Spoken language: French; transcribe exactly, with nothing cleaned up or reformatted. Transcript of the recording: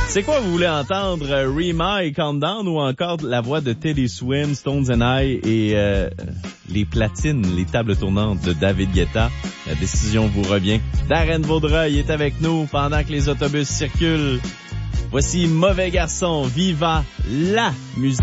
C'est quoi vous voulez entendre? Rema et Countdown ou encore la voix de Teddy Swims, Stones and I et euh, les platines, les tables tournantes de David Guetta? La décision vous revient. Darren Vaudreuil est avec nous pendant que les autobus circulent. Voici Mauvais Garçon, Viva la musique.